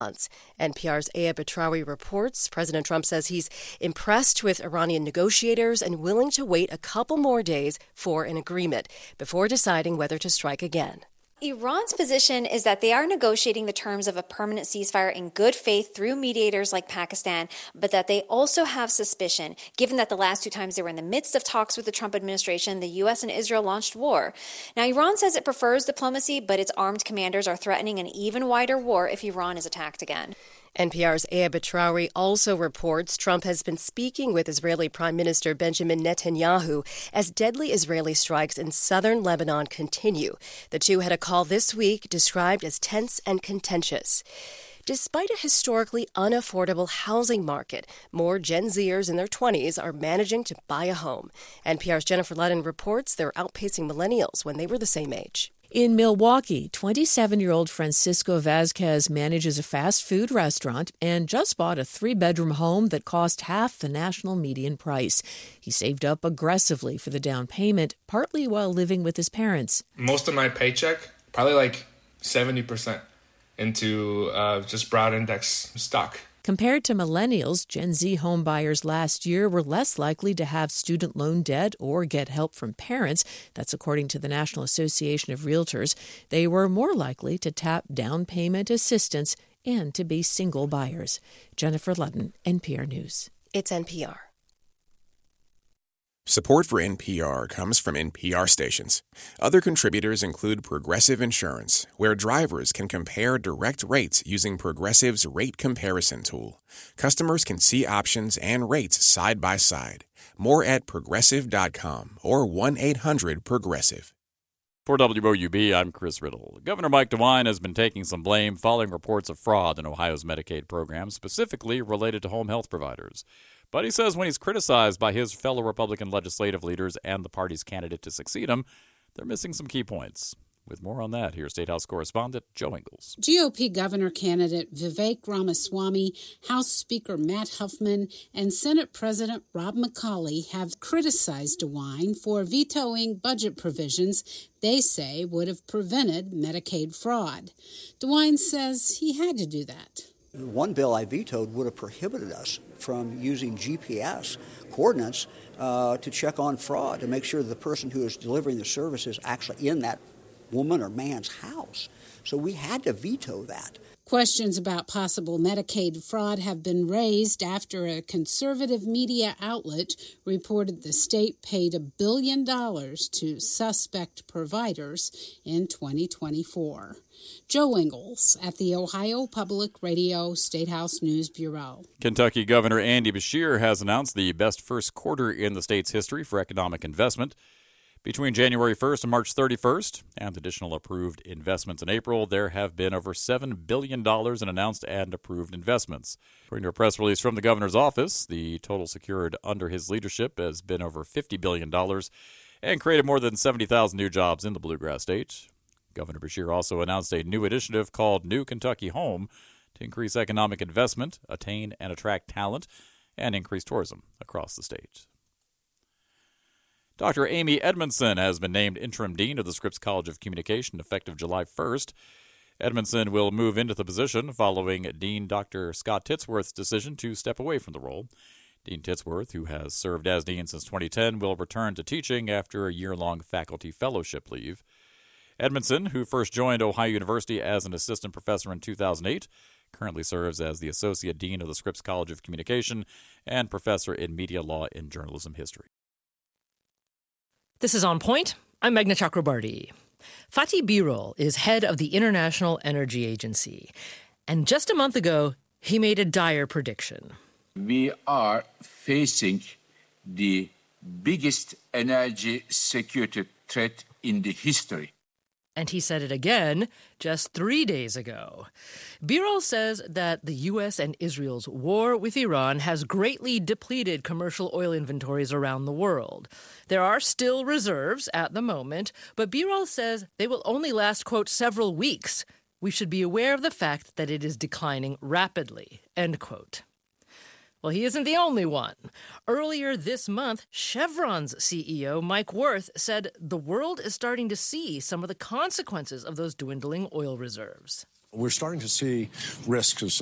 NPR's Aya Batrawi reports President Trump says he's impressed with Iranian negotiators and willing to wait a couple more days for an agreement before deciding whether to strike again. Iran's position is that they are negotiating the terms of a permanent ceasefire in good faith through mediators like Pakistan, but that they also have suspicion, given that the last two times they were in the midst of talks with the Trump administration, the U.S. and Israel launched war. Now, Iran says it prefers diplomacy, but its armed commanders are threatening an even wider war if Iran is attacked again. NPR's Aya Batrawi also reports Trump has been speaking with Israeli Prime Minister Benjamin Netanyahu as deadly Israeli strikes in southern Lebanon continue. The two had a call this week described as tense and contentious. Despite a historically unaffordable housing market, more Gen Zers in their 20s are managing to buy a home. NPR's Jennifer Ludden reports they're outpacing millennials when they were the same age. In Milwaukee, 27-year-old Francisco Vazquez manages a fast food restaurant and just bought a 3-bedroom home that cost half the national median price. He saved up aggressively for the down payment, partly while living with his parents. Most of my paycheck, probably like 70%, into just broad index stock. Compared to millennials, Gen Z home buyers last year were less likely to have student loan debt or get help from parents. That's according to the National Association of Realtors. They were more likely to tap down payment assistance and to be single buyers. Jennifer Ludden, NPR News. It's NPR. Support for NPR comes from NPR stations. Other contributors include Progressive Insurance, where drivers can compare direct rates using Progressive's rate comparison tool. Customers can see options and rates side by side. More at Progressive.com or 1-800-PROGRESSIVE. For WOUB, I'm Chris Riddle. Governor Mike DeWine has been taking some blame following reports of fraud in Ohio's Medicaid program, specifically related to home health providers. But he says when he's criticized by his fellow Republican legislative leaders and the party's candidate to succeed him, they're missing some key points. With more on that, here's State House correspondent Joe Ingles. GOP governor candidate Vivek Ramaswamy, House Speaker Matt Huffman, and Senate President Rob McCauley have criticized DeWine for vetoing budget provisions they say would have prevented Medicaid fraud. DeWine says he had to do that. One bill I vetoed would have prohibited us from using GPS coordinates to check on fraud, to make sure the person who is delivering the service is actually in that woman or man's house. So we had to veto that. Questions about possible Medicaid fraud have been raised after a conservative media outlet reported the state paid $1 billion to suspect providers in 2024. Joe Ingles at the Ohio Public Radio State House News Bureau. Kentucky Governor Andy Beshear has announced the best first quarter in the state's history for economic investment. Between January 1st and March 31st, and additional approved investments in April, there have been over $7 billion in announced and approved investments. According to a press release from the governor's office, the total secured under his leadership has been over $50 billion and created more than 70,000 new jobs in the Bluegrass State. Governor Beshear also announced a new initiative called New Kentucky Home to increase economic investment, attain and attract talent, and increase tourism across the state. Dr. Amy Edmondson has been named interim dean of the Scripps College of Communication effective July 1st. Edmondson will move into the position following Dean Dr. Scott Titsworth's decision to step away from the role. Dean Titsworth, who has served as dean since 2010, will return to teaching after a year-long faculty fellowship leave. Edmondson, who first joined Ohio University as an assistant professor in 2008, currently serves as the associate dean of the Scripps College of Communication and professor in media law and journalism history. This is On Point. I'm Meghna Chakrabarti. Fatih Birol is head of the International Energy Agency. And just a month ago, he made a dire prediction. We are facing the biggest energy security threat in the history. And he said it again just 3 days ago. Birol says that the U.S. and Israel's war with Iran has greatly depleted commercial oil inventories around the world. There are still reserves at the moment, but Birol says they will only last, quote, several weeks. We should be aware of the fact that it is declining rapidly, end quote. Well, he isn't the only one. Earlier this month, Chevron's CEO, Mike Wirth, said the world is starting to see some of the consequences of those dwindling oil reserves. We're starting to see risks